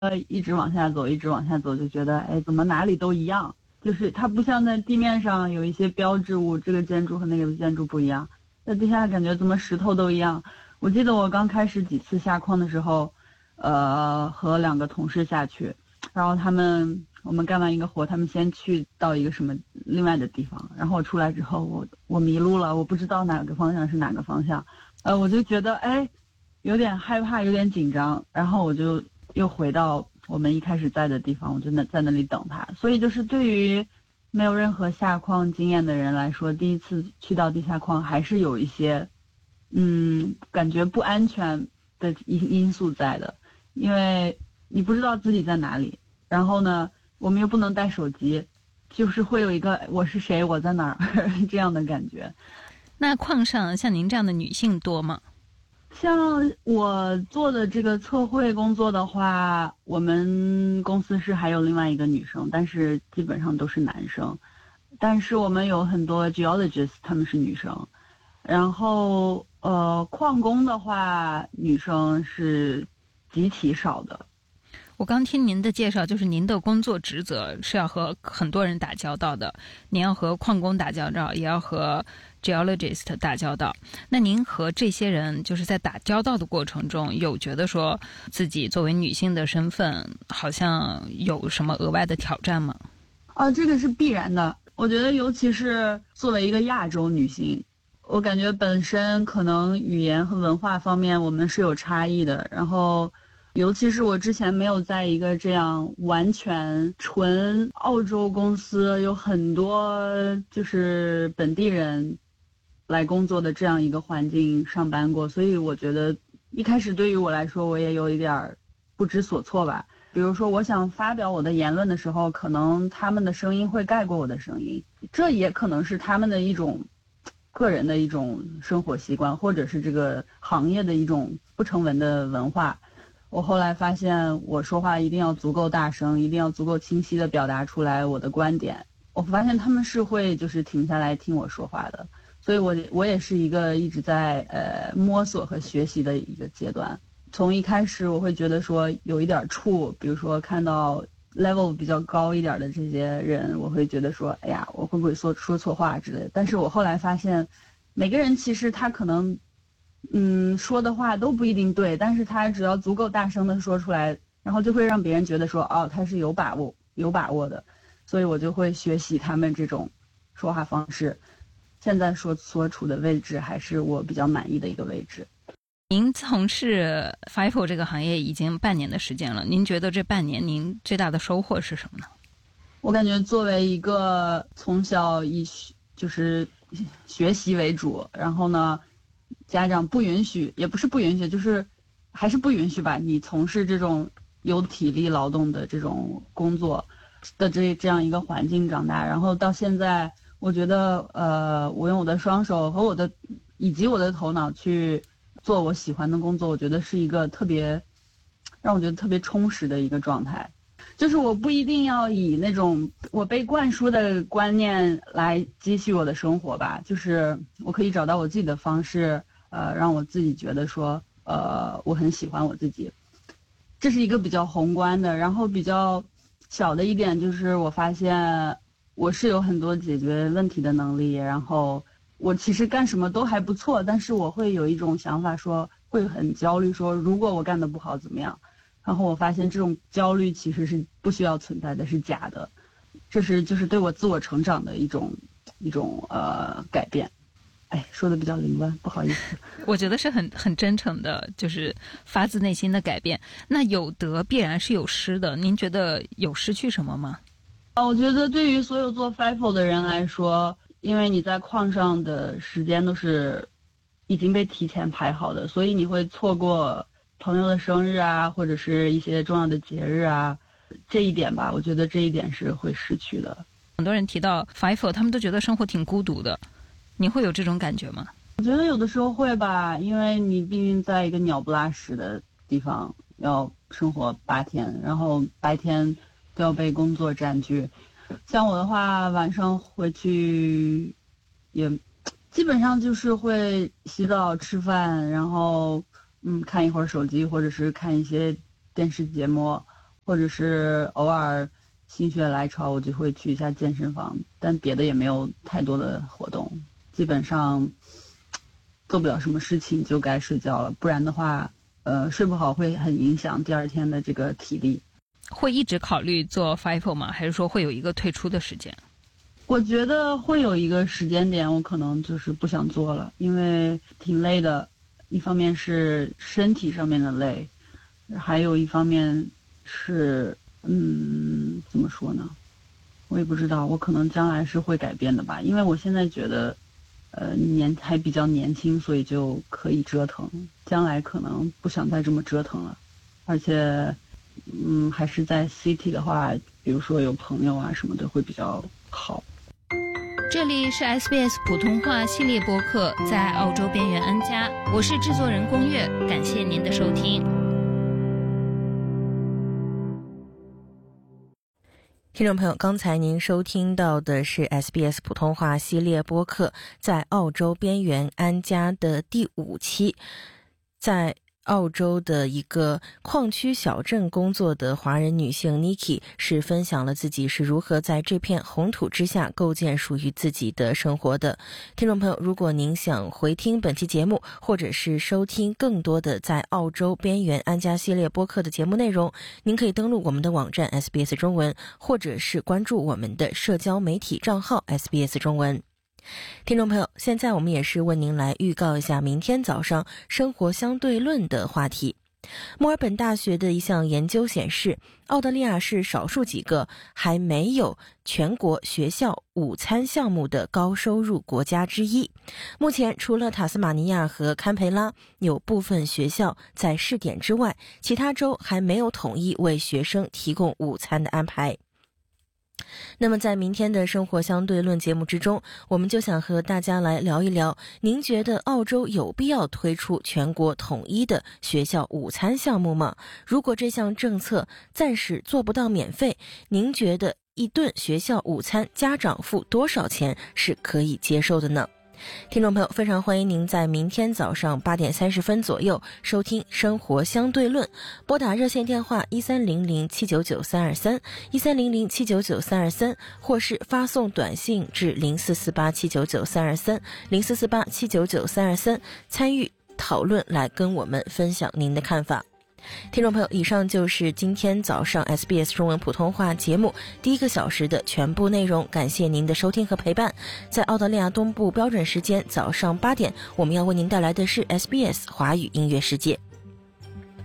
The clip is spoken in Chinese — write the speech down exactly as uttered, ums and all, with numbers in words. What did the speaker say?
呃，一直往下走，一直往下走，就觉得，哎，怎么哪里都一样？就是它不像在地面上有一些标志物，这个建筑和那个建筑不一样，在地下感觉怎么石头都一样。我记得我刚开始几次下矿的时候，呃，和两个同事下去，然后他们我们干完一个活，他们先去到一个什么另外的地方，然后我出来之后，我我迷路了，我不知道哪个方向是哪个方向，呃，我就觉得哎，有点害怕，有点紧张，然后我就又回到我们一开始在的地方，我就在在那里等他。所以就是对于没有任何下矿经验的人来说，第一次去到地下矿还是有一些嗯感觉不安全的因因素在的，因为你不知道自己在哪里，然后呢我们又不能带手机，就是会有一个我是谁我在哪儿这样的感觉。 那矿上像您这样的女性多吗？ 像我做的这个测绘工作的话，我们公司是还有另外一个女生，但是基本上都是男生。但是我们有很多 geologists， 他们是女生。然后呃，矿工的话，女生是极其少的。 我刚听您的介绍，就是您的工作职责是要和很多人打交道的，您要和矿工打交道，也要和 geologist 打交道。那您和这些人就是在打交道的过程中，有觉得说自己作为女性的身份好像有什么额外的挑战吗？ 啊，这个是必然的。我觉得尤其是作为一个亚洲女性，我感觉本身可能语言和文化方面我们是有差异的，然后尤其是我之前没有在一个这样完全纯澳洲公司，有很多就是本地人来工作的这样一个环境上班过，所以我觉得一开始对于我来说，我也有一点不知所措吧。比如说我想发表我的言论的时候，可能他们的声音会盖过我的声音，这也可能是他们的一种个人的一种生活习惯，或者是这个行业的一种不成文的文化。我后来发现我说话一定要足够大声，一定要足够清晰地表达出来我的观点，我发现他们是会就是停下来听我说话的。所以我我也是一个一直在呃摸索和学习的一个阶段。从一开始我会觉得说有一点怵，比如说看到 level 比较高一点的这些人，我会觉得说哎呀我会不会说说错话之类的。但是我后来发现每个人其实他可能嗯说的话都不一定对，但是他只要足够大声的说出来，然后就会让别人觉得说哦他是有把握有把握的。所以我就会学习他们这种说话方式。现在所所处的位置还是我比较满意的一个位置。 您从事 F I F O 这个行业已经半年的时间了，您觉得这半年您最大的收获是什么呢？ 我感觉作为一个从小以就是学习为主，然后呢家长不允许，也不是不允许，就是还是不允许吧，你从事这种有体力劳动的这种工作的这这样一个环境长大，然后到现在我觉得呃我用我的双手和我的以及我的头脑去做我喜欢的工作，我觉得是一个特别让我觉得特别充实的一个状态。就是我不一定要以那种我被灌输的观念来继续我的生活吧，就是我可以找到我自己的方式，呃，让我自己觉得说，呃，我很喜欢我自己。这是一个比较宏观的，然后比较小的一点就是我发现我是有很多解决问题的能力，然后我其实干什么都还不错，但是我会有一种想法说，会很焦虑说，如果我干得不好怎么样？然后我发现这种焦虑其实是不需要存在的，是假的。这是就是对我自我成长的一种一种呃改变。哎，说的比较凌乱，不好意思。 我觉得是很很真诚的，就是发自内心的改变。那有得必然是有失的，您觉得有失去什么吗？ 啊，我觉得对于所有做 F I F O 的人来说，因为你在矿上的时间都是已经被提前排好的，所以你会错过朋友的生日啊，或者是一些重要的节日啊，这一点吧，我觉得这一点是会失去的。 很多人提到 F I F O， 他们都觉得生活挺孤独的，你会有这种感觉吗？ 我觉得有的时候会吧，因为你毕竟在一个鸟不拉屎的地方要生活八天，然后白天都要被工作占据。像我的话，晚上回去也基本上就是会洗澡吃饭，然后嗯看一会儿手机，或者是看一些电视节目。 或者是偶尔心血来潮我就会去一下健身房，但别的也没有太多的活动，基本上做不了什么事情就该睡觉了，不然的话呃，睡不好会很影响第二天的这个体力。 会一直考虑做 F I F O 吗？还是说会有一个退出的时间？ 我觉得会有一个时间点我可能就是不想做了，因为挺累的，一方面是身体上面的累，还有一方面是嗯怎么说呢，我也不知道，我可能将来是会改变的吧，因为我现在觉得呃年还比较年轻，所以就可以折腾，将来可能不想再这么折腾了，而且嗯还是在 city 的话，比如说有朋友啊什么的会比较好。 这里是 S B S 普通话系列播客，在澳洲边缘安家，我是制作人宫月，感谢您的收听。 听众朋友，刚才您收听到的是 S B S 普通话系列播客在澳洲边缘安家的第五期。在澳洲的一个矿区小镇工作的华人女性 Nikki 是分享了自己是如何在这片红土之下构建属于自己的生活的。听众朋友，如果您想回听本期节目，或者是收听更多的在澳洲边缘安家系列播客的节目内容，您可以登录我们的网站 S B S 中文，或者是关注我们的社交媒体账号 S B S 中文。听众朋友，现在我们也是为您来预告一下明天早上生活相对论的话题。墨尔本大学的一项研究显示，澳大利亚是少数几个还没有全国学校午餐项目的高收入国家之一。目前除了塔斯马尼亚和堪培拉有部分学校在试点之外，其他州还没有统一为学生提供午餐的安排。那么在明天的生活相对论节目之中，我们就想和大家来聊一聊，您觉得澳洲有必要推出全国统一的学校午餐项目吗？如果这项政策暂时做不到免费，您觉得一顿学校午餐家长付多少钱是可以接受的呢？听众朋友，非常欢迎您在明天早上八点三十分左右收听生活相对论，拨打热线电话一三零零七九九三二三 一三零零七九九三二三，或是发送短信至零四四八七九九三二三 零四四八七九九三二三，参与讨论，来跟我们分享您的看法。听众朋友，以上就是今天早上 S B S 中文普通话节目第一个小时的全部内容，感谢您的收听和陪伴。在澳大利亚东部标准时间早上八点，我们要为您带来的是 S B S 华语音乐世界。